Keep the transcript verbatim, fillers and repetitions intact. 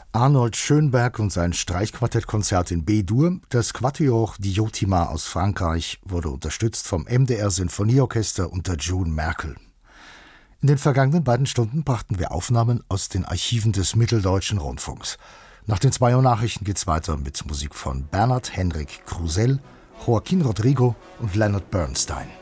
Arnold Schönberg und sein Streichquartettkonzert in B-Dur. Das Quatuor Diotima aus Frankreich wurde unterstützt vom M D R Sinfonieorchester unter June Merkel. In den vergangenen beiden Stunden brachten wir Aufnahmen aus den Archiven des Mitteldeutschen Rundfunks. Nach den zwei Uhr Nachrichten geht's weiter mit Musik von Bernhard Henrik Krusell, Joaquin Rodrigo und Leonard Bernstein.